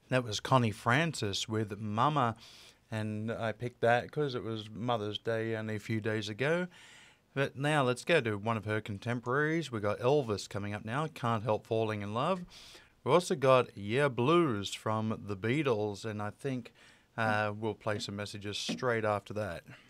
That was Connie Francis with Mama, and I picked that because it was Mother's Day only a few days ago. But now let's go to one of her contemporaries. We got Elvis coming up now, Can't Help Falling in Love. We also got Yeah Blues from the Beatles, and I think we'll play some messages straight after that.